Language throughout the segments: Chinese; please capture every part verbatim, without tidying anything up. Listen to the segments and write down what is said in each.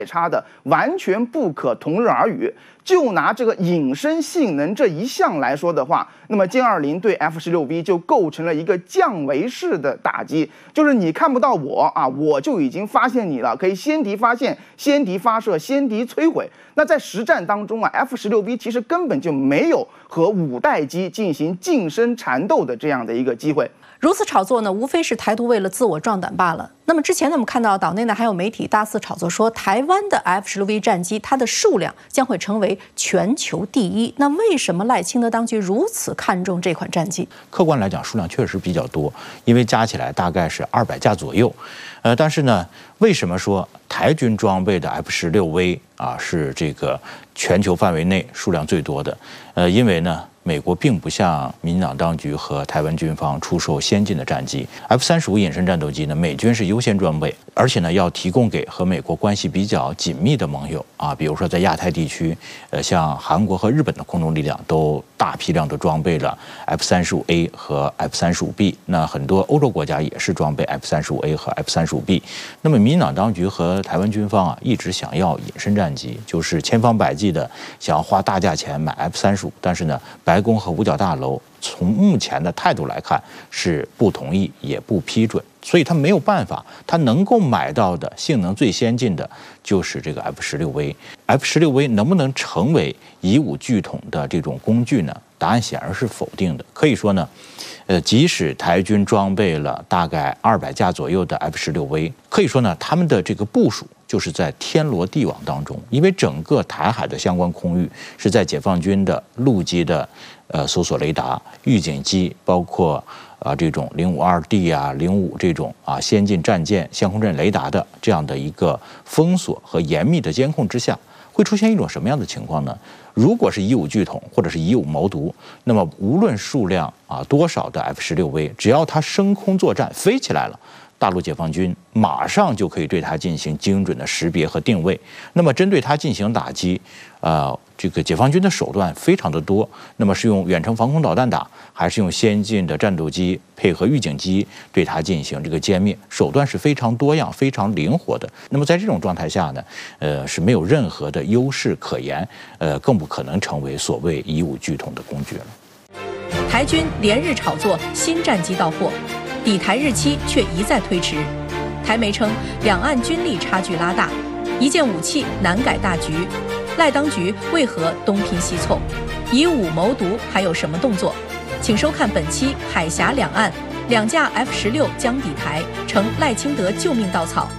差的，完全不可同日而语。就拿这个隐身性能这一项来说的话，那么歼二零对 F 十六 V 就构成了一个降维式的打击，就是你看不到我啊，我就已经发现你了，可以先敌发现、先敌发射、先敌摧毁。那在实战当中啊 ，F 十六 V 其实根本就没有和五代机进行近身缠斗的这样的一个机会。 如此炒作呢，无非是台独为了自我壮胆罢了。那么之前呢，我们看到岛内呢还有媒体大肆炒作说，台湾的 F 十六 V 战机它的数量将会成为全球第一。那为什么赖清德当局如此看重这款战机？ 客观来讲，数量确实比较多，因为加起来大概是二百架左右。呃，但是呢，为什么说台军装备的 F 十六 V 啊是这个全球范围内数量最多的？呃，因为呢，美国并不向民进党当局和台湾军方出售先进的战机 ，F 三十五隐身战斗机呢，美军是优先装备，而且呢要提供给和美国关系比较紧密的盟友啊，比如说在亚太地区，呃，像韩国和日本的空中力量都大批量的装备了 F 三十五 A 和 F 三十五 B， 那很多欧洲国家也是装备 F 三十五 A 和 F 三十五 B。那么民进党当局和台湾军方啊，一直想要隐身战机，就是千方百计的想要花大价钱买 F 三十五，但是呢，白宫和五角大楼从目前的态度来看是不同意也不批准，所以他没有办法，他能够买到的性能最先进的就是这个 F 十六 V。F 十六 V 能不能成为以武拒统的这种工具呢？答案显然是否定的。可以说呢，呃，即使台军装备了大概二百架左右的 F 十六 V， 可以说呢，他们的这个部署就是在天罗地网当中，因为整个台海的相关空域是在解放军的陆基的呃搜索雷达、预警机，包括啊这种零五二 D 啊、零五这种啊先进战舰、相控阵雷达的这样的一个封锁和严密的监控之下，会出现一种什么样的情况呢？如果是以武拒统或者是以武谋独，那么无论数量啊多少的 F 十六 V， 只要它升空作战飞起来了，大陆解放军马上就可以对它进行精准的识别和定位。那么针对它进行打击，呃，这个解放军的手段非常的多。那么是用远程防空导弹打，还是用先进的战斗机配合预警机对它进行这个歼灭？手段是非常多样、非常灵活的。那么在这种状态下呢，呃，是没有任何的优势可言，呃，更不可能成为所谓以武拒统的工具了。 台军连日炒作新战机到货，抵台日期却一再推迟。台媒称，两岸军力差距拉大，一件武器难改大局。赖当局为何东拼西凑？以武谋独还有什么动作？请收看本期《海峡两岸》，两架 F 十六将抵台，成赖清德救命稻草。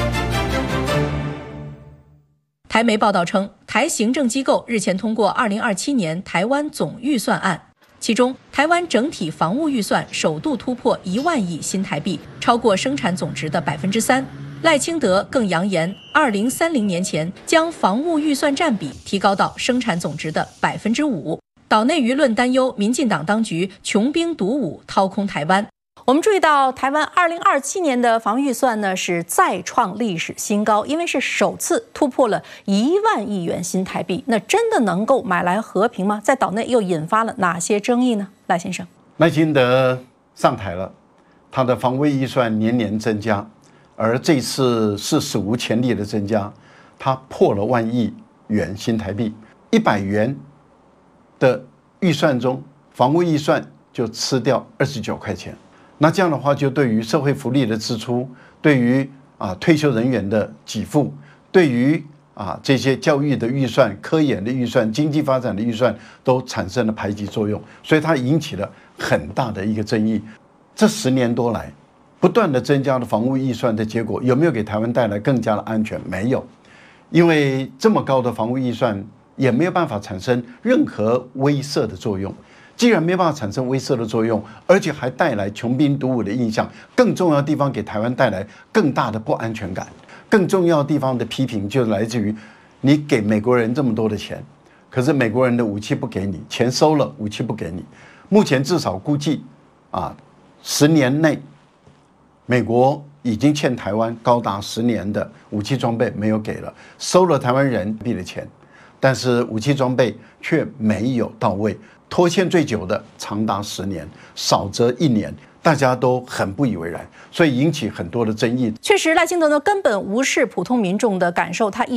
台媒报道称，台行政机构日前通过二零二七年台湾总预算案。其中，台湾整体防务预算首度突破一万亿新台币，超过生产总值的百分之三。赖清德更扬言，二零三零年前将防务预算占比提高到生产总值的百分之五。岛内舆论担忧，民进党当局穷兵黩武，掏空台湾。我们注意到，台湾二零二七年的防预算呢是再创历史新高，因为是首次突破了一万亿元新台币。那真的能够买来和平吗？在岛内又引发了哪些争议呢？赖先生， 赖清德上台了，他的防卫预算年年增加，而这次是史无前例的增加，他破了万亿元新台币，一百元的预算中，防卫预算就吃掉二十九块钱。那这样的话，就对于社会福利的支出，对于啊退休人员的给付，对于啊这些教育的预算、科研的预算、经济发展的预算，都产生了排挤作用，所以它引起了很大的一个争议。这十年多来，不断的增加了防务预算的结果，有没有给台湾带来更加的安全？没有，因为这么高的防务预算也没有办法产生任何威慑的作用。既然没办法产生威慑的作用，而且还带来穷兵黩武的印象，更重要的地方给台湾带来更大的不安全感。更重要的地方的批评就来自于，你给美国人这么多的钱，可是美国人的武器不给你，钱收了，武器不给你。目前至少估计，啊，十年内，美国已经欠台湾高达十年的武器装备没有给了，收了台湾人民币的钱，但是武器装备却没有到位。拖欠最久的长达十年，少则一年，大家都很不以为然，所以引起很多的争议。 确实，赖清德呢根本无视普通民众的感受，他一